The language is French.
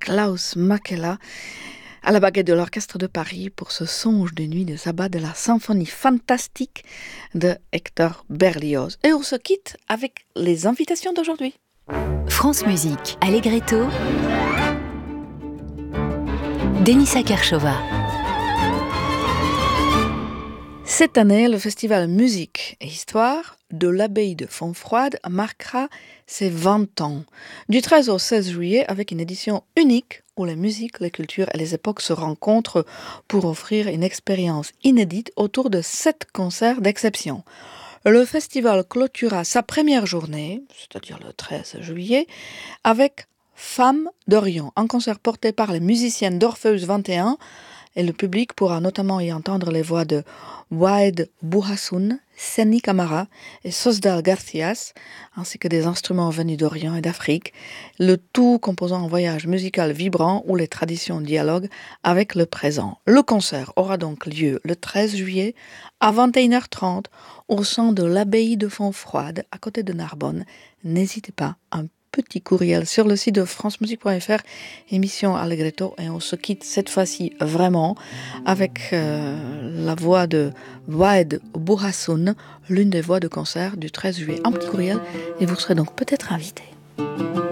Klaus Makela à la baguette de l'Orchestre de Paris pour ce songe de nuit de sabbat de la symphonie fantastique de Hector Berlioz. Et on se quitte avec les invitations d'aujourd'hui. France Musique, Allegretto, Denisa Kershova. Cette année, le festival Musique et Histoire de l'abbaye de Fontfroide marquera ses 20 ans, du 13 au 16 juillet, avec une édition unique où les musiques, les cultures et les époques se rencontrent pour offrir une expérience inédite autour de 7 concerts d'exception. Le festival clôturera sa première journée, c'est-à-dire le 13 juillet, avec Femmes d'Orient, un concert porté par les musiciennes d'Orpheus 21, et le public pourra notamment y entendre les voix de Waed Bouhassoun, Seni Camara et Sosdal Garcias, ainsi que des instruments venus d'Orient et d'Afrique, le tout composant un voyage musical vibrant où les traditions dialoguent avec le présent. Le concert aura donc lieu le 13 juillet à 21h30 au sein de l'abbaye de Fontfroide, à côté de Narbonne. N'hésitez pas, un petit courriel sur le site de francemusique.fr, émission Allegretto, et on se quitte cette fois-ci vraiment avec la voix de Waed Bouhassoun, l'une des voix de concert du 13 juillet. Un petit courriel et vous serez donc peut-être invité.